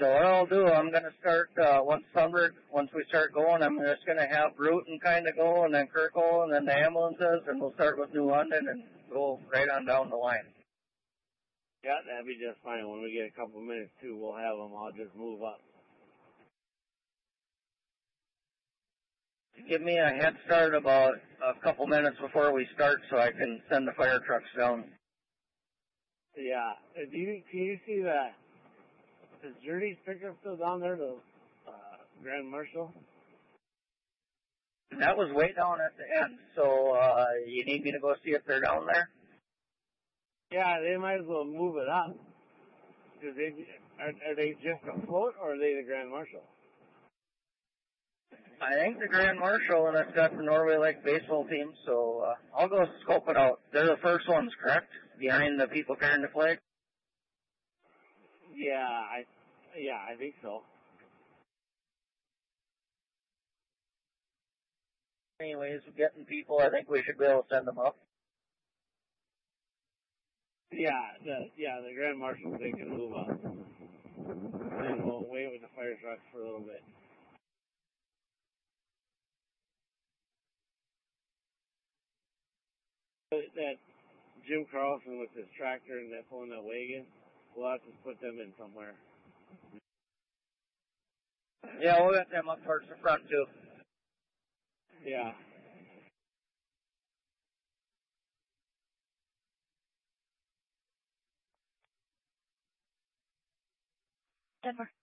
So what I'll do, I'm going to start, once we start going, I'm just going to have Bruton kind of go, and then Kirkle, and then the ambulances, and we'll start with New London and go right on down the line. Yeah, that'd be just fine. When we get a couple minutes, too, we'll have them all just move up. Give me a head start about a couple minutes before we start so I can send the fire trucks down. Yeah. Can you see is Journey's pickup still down there, the Grand Marshal? That was way down at the end, so you need me to go see if they're down there? Yeah, they might as well move it up. Cause are they just afloat, or are they the Grand Marshal? I think the Grand Marshal, and it's got the Norway Lake baseball team, so I'll go scope it out. They're the first ones, correct? Behind the people carrying the flag? Yeah, I think so. Anyways, getting people, I think we should be able to send them up. Yeah, the Grand Marshal, they can move up. And we'll wait with the fire trucks for a little bit. That Jim Carlson with his tractor and that pulling that wagon, we'll have to put them in somewhere. Yeah, we'll get them up towards the front, too. Yeah. Denver.